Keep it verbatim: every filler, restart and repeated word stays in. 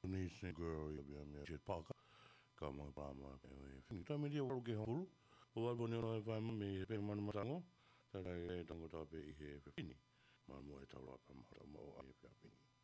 Tunisian girl ia bia mea che paka ka mga pama pe we fini ta me dia waro ke hulu o wa bone no vai me pe man matango ta e tango ta pe i he fini ma mo e tau la pa ma mo ai pe fini